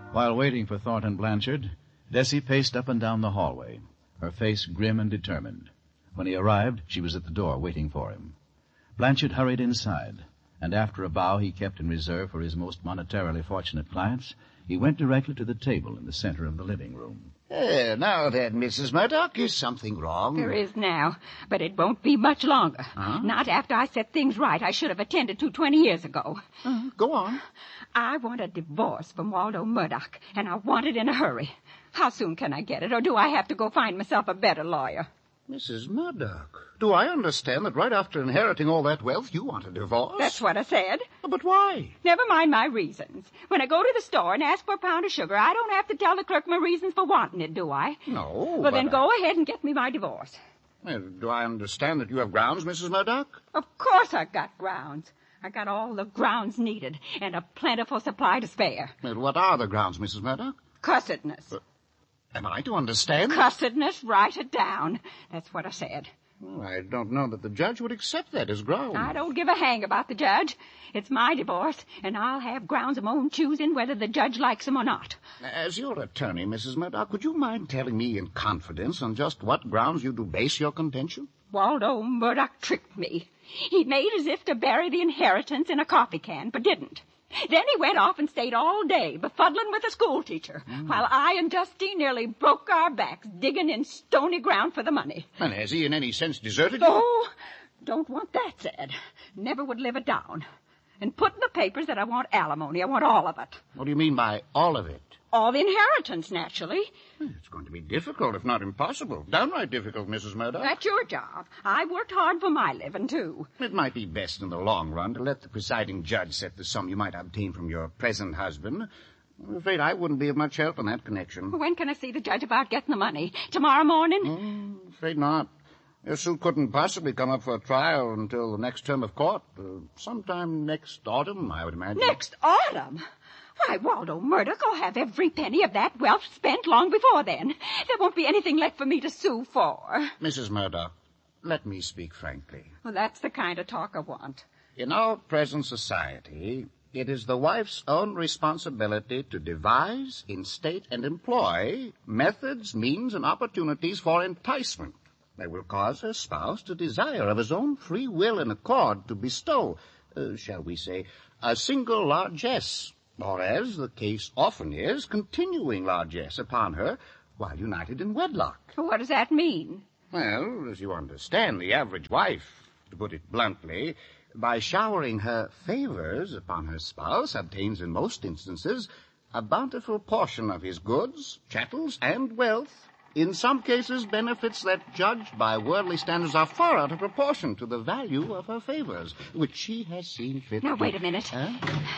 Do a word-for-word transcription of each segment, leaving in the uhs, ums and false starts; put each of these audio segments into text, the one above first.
While waiting for Thornton Blanchard, Desi paced up and down the hallway, her face grim and determined. When he arrived, she was at the door waiting for him. Blanchard hurried inside, and after a bow he kept in reserve for his most monetarily fortunate clients, he went directly to the table in the center of the living room. Eh, now then, Missus Murdoch, is something wrong? There is now, but it won't be much longer. Huh? Not after I set things right I should have attended to twenty years ago. Uh, go on. I want a divorce from Waldo Murdoch, and I want it in a hurry. How soon can I get it, or do I have to go find myself a better lawyer? Missus Murdoch, do I understand that right after inheriting all that wealth, you want a divorce? That's what I said. But why? Never mind my reasons. When I go to the store and ask for a pound of sugar, I don't have to tell the clerk my reasons for wanting it, do I? No. Well, but then I... go ahead and get me my divorce. Well, do I understand that you have grounds, Missus Murdoch? Of course I got grounds. I got all the grounds needed, and a plentiful supply to spare. Well, what are the grounds, Missus Murdoch? Cussedness. Uh, am I to understand? Cussedness, write it down. That's what I said. Well, I don't know that the judge would accept that as grounds. I don't give a hang about the judge. It's my divorce, and I'll have grounds of my own choosing whether the judge likes them or not. As your attorney, Missus Murdoch, would you mind telling me in confidence on just what grounds you do base your contention? Waldo Murdoch tricked me. He made as if to bury the inheritance in a coffee can, but didn't. Then he went off and stayed all day befuddling with a schoolteacher, mm. while I and Justine nearly broke our backs digging in stony ground for the money. And has he in any sense deserted you? Oh, don't want that said. Never would live it down. And put in the papers that I want alimony. I want all of it. What do you mean by all of it? All the inheritance, naturally. It's going to be difficult, if not impossible. Downright difficult, Missus Murdoch. That's your job. I worked hard for my living, too. It might be best in the long run to let the presiding judge set the sum you might obtain from your present husband. I'm afraid I wouldn't be of much help in that connection. When can I see the judge about getting the money? Tomorrow morning? Mm, afraid not. Your suit couldn't possibly come up for a trial until the next term of court. Uh, sometime next autumn, I would imagine. Next autumn? Why, Waldo Murdoch will have every penny of that wealth spent long before then. There won't be anything left for me to sue for. Missus Murdoch, let me speak frankly. Well, that's the kind of talk I want. In our present society, it is the wife's own responsibility to devise, instate, and employ methods, means, and opportunities for enticement that will cause her spouse to desire of his own free will and accord to bestow, uh, shall we say, a single largesse, or, as the case often is, continuing largesse upon her while united in wedlock. What does that mean? Well, as you understand, the average wife, to put it bluntly, by showering her favors upon her spouse, obtains in most instances a bountiful portion of his goods, chattels, and wealth. In some cases, benefits that, judged by worldly standards, are far out of proportion to the value of her favors, which she has seen fit. Now, to... wait a minute. Huh?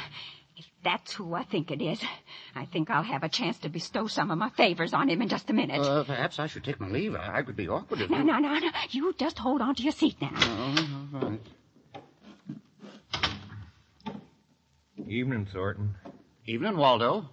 If that's who I think it is, I think I'll have a chance to bestow some of my favors on him in just a minute. Uh, perhaps I should take my leave. I, I could be awkward if No, you... no, no, no. You just hold on to your seat now. Oh, all right. Evening, Thornton. Evening, Waldo.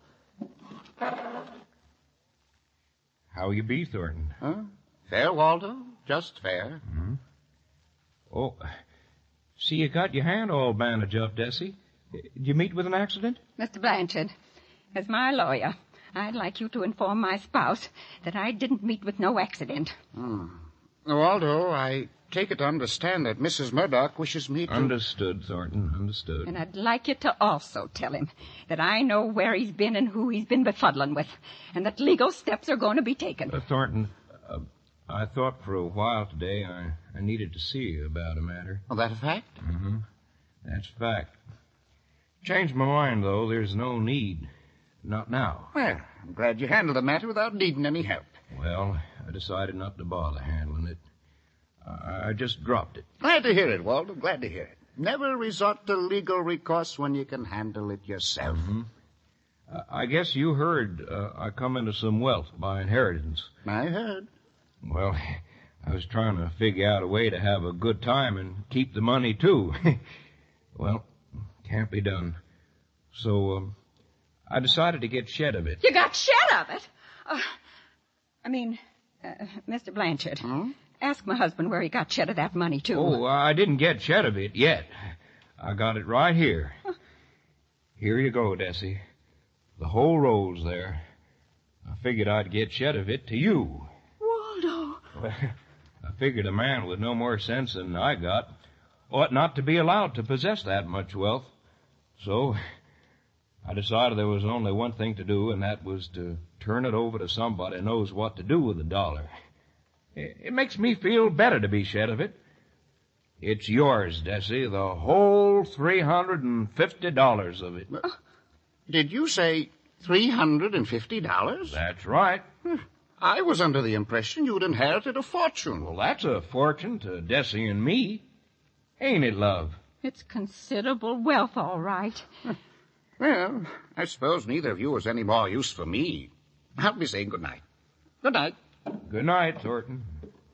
How you be, Thornton? Huh? Fair, Waldo. Just fair. Mm-hmm. Oh, see, you got your hand all bandaged up, Desi. Did you meet with an accident? Mister Blanchard, as my lawyer, I'd like you to inform my spouse that I didn't meet with no accident. Hmm. Waldo, I take it to understand that Missus Murdoch wishes me to... Understood, Thornton, understood. And I'd like you to also tell him that I know where he's been and who he's been befuddling with, and that legal steps are going to be taken. Uh, Thornton, uh, I thought for a while today I, I needed to see you about a matter. Oh, that a fact? Mm-hmm. That's a fact. Changed my mind, though. There's no need. Not now. Well, I'm glad you handled the matter without needing any help. Well, I decided not to bother handling it. I, I just dropped it. Glad to hear it, Waldo. Glad to hear it. Never resort to legal recourse when you can handle it yourself. Mm-hmm. Uh, I guess you heard uh, I come into some wealth by inheritance. I heard. Well, I was trying to figure out a way to have a good time and keep the money, too. Well, can't be done. So, um, I decided to get shed of it. You got shed of it? Uh, I mean, uh, Mister Blanchard, Hmm? ask my husband where he got shed of that money, too. Oh, I didn't get shed of it yet. I got it right here. Here you go, Desi. The whole roll's there. I figured I'd get shed of it to you. Waldo. Well, I figured a man with no more sense than I got ought not to be allowed to possess that much wealth. So I decided there was only one thing to do, and that was to turn it over to somebody who knows what to do with the dollar. It makes me feel better to be shed of it. It's yours, Desi, the whole three hundred and fifty dollars of it. Uh, did you say three hundred and fifty dollars? That's right. I was under the impression you'd inherited a fortune. Well, that's a fortune to Desi and me. Ain't it, love? It's considerable wealth, all right. Well, I suppose neither of you is any more use for me. I'll be saying good night. Good night. Good night, Thornton.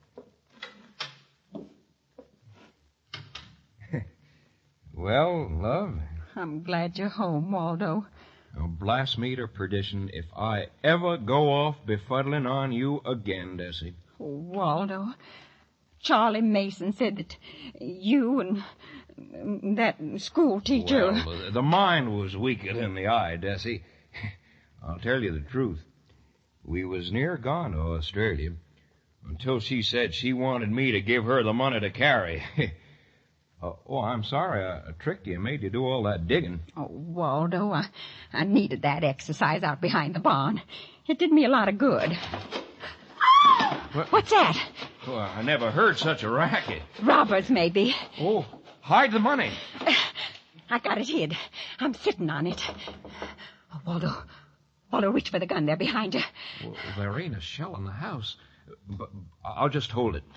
Well, love? I'm glad you're home, Waldo. Oh, blast me to perdition if I ever go off befuddling on you again, Desi. Oh, Waldo, Charlie Mason said that you and that school teacher... Well, the mind was weaker than the eye, Desi. I'll tell you the truth. We was near gone to Australia until she said she wanted me to give her the money to carry. uh, oh, I'm sorry I, I tricked you and made you do all that digging. Oh, Waldo, I, I needed that exercise out behind the barn. It did me a lot of good. What? What's that? Oh, I never heard such a racket. Robbers, maybe. Oh, hide the money. I got it hid. I'm sitting on it. Oh, Waldo, Waldo, reach for the gun there behind you. Well, there ain't a shell in the house. But I'll just hold it.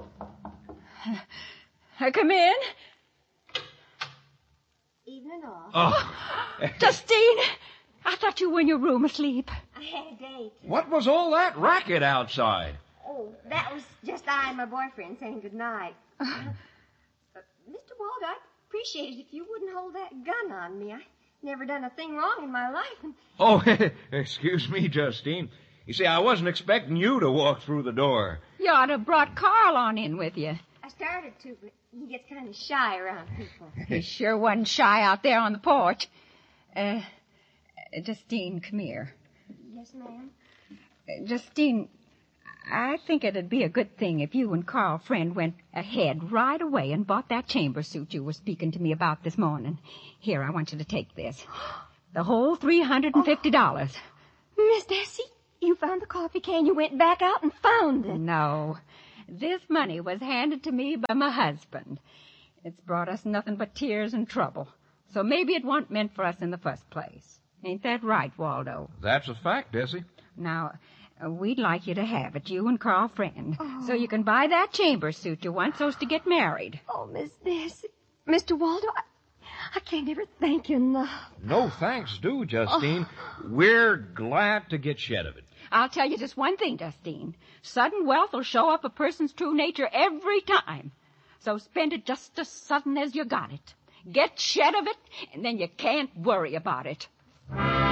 Uh, come in. Evening all. Oh. Justine, I thought you were in your room asleep. I had a date. What was all that racket outside? Oh, that was just I and my boyfriend saying good night. Uh, uh, Mister Waldo, I'd appreciate it if you wouldn't hold that gun on me. I never done a thing wrong in my life. And... Oh, excuse me, Justine. You see, I wasn't expecting you to walk through the door. You ought to have brought Carl on in with you. I started to, but he gets kind of shy around people. He sure wasn't shy out there on the porch. Uh, Justine, come here. Yes, ma'am. Uh, Justine, I think it'd be a good thing if you and Carl Friend went ahead right away and bought that chamber suit you were speaking to me about this morning. Here, I want you to take this. The whole three hundred fifty dollars. Oh. Miss Desi, you found the coffee can. You went back out and found it. No. This money was handed to me by my husband. It's brought us nothing but tears and trouble. So maybe it wasn't meant for us in the first place. Ain't that right, Waldo? That's a fact, Desi. Now, uh, we'd like you to have it, you and Carl Friend, oh. so you can buy that chamber suit you want so's to get married. Oh, Miss Desi. Mister Waldo, I, I can't ever thank you enough. No thanks due, Justine. Oh. We're glad to get shed of it. I'll tell you just one thing, Justine. Sudden wealth will show up a person's true nature every time. So spend it just as sudden as you got it. Get shed of it, and then you can't worry about it.